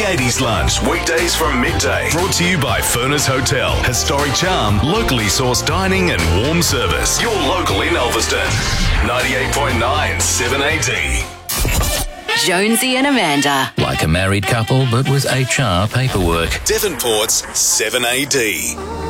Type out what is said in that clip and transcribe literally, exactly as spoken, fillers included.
eighties Lunch, weekdays from midday. Brought to you by Furness Hotel. Historic charm, locally sourced dining and warm service. Your local in Elverston. ninety-eight point nine seven A D. Jonesy and Amanda. Like a married couple, but with H R paperwork. Devonport's seven A D.